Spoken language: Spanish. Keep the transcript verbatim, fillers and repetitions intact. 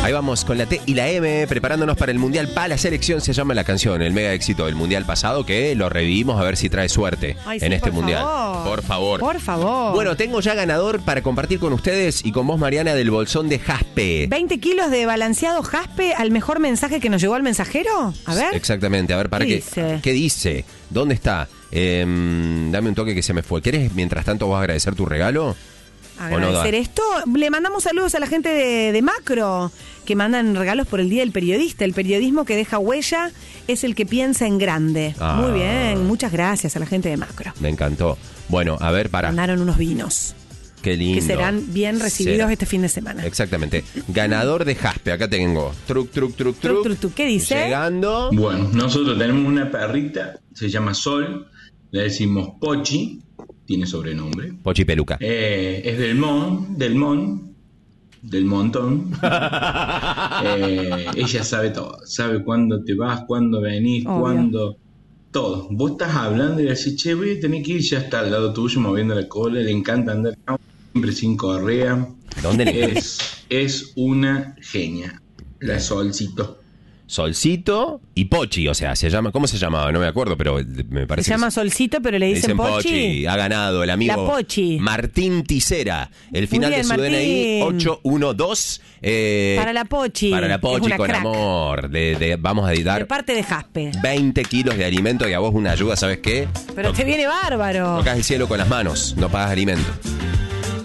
Ahí vamos con la T y la M, preparándonos para el Mundial. Pa' la selección se llama la canción, el mega éxito del Mundial pasado, que lo revivimos a ver si trae suerte Ay, en sí, este por Mundial. favor. Por favor. Por favor. Bueno, tengo ya ganador para compartir con ustedes y con vos, Mariana, del bolsón de Jaspe. veinte kilos de balanceado Jaspe al mejor mensaje que nos llegó al mensajero. A ver. Exactamente, a ver, para ¿Qué qué. dice? ¿Qué dice? ¿Dónde está? Eh, dame un toque que se me fue. ¿Querés, mientras tanto, vos agradecer tu regalo? Agradecer no esto. Le mandamos saludos a la gente de, de Macro, que mandan regalos por el Día del Periodista. El periodismo que deja huella es el que piensa en grande. Ah. Muy bien, muchas gracias a la gente de Macro. Me encantó. Bueno, a ver, para. Mandaron unos vinos. Qué lindo. Que serán bien recibidos Será. este fin de semana. Exactamente. Ganador de Jaspe. Acá tengo. Truc, truc, truc, truc. Truc, truc, truc. ¿Qué dice? Llegando. Bueno, nosotros tenemos una perrita, se llama Sol, le decimos Pochi, tiene sobrenombre. Pochi Peluca. Eh, es del Mon, del Mon, del montón. eh, ella sabe todo, sabe cuándo te vas, cuándo venís, Obvio. cuándo... Todo. Vos estás hablando y le decís, che, voy a tener que ir, ya está al lado tuyo moviendo la cola, le encanta andar siempre sin correa. ¿Dónde le Es, es una genia, la Solcito. Solcito y Pochi, o sea, se llama, ¿cómo se llamaba? No me acuerdo, pero me parece Se llama que Solcito, pero le le dicen, dicen Pochi. Ha ganado el amigo La Pochi. Martín Tisera. El final bien, de su D N I Martín. ocho uno dos. Eh, Para la Pochi. Para la Es Pochi una con crack. amor. De, de- vamos a De dar parte de Jaspe. veinte kilos de alimento y a vos una ayuda, ¿sabes qué? Pero te viene bárbaro. Tocás el cielo con las manos, no pagas alimento.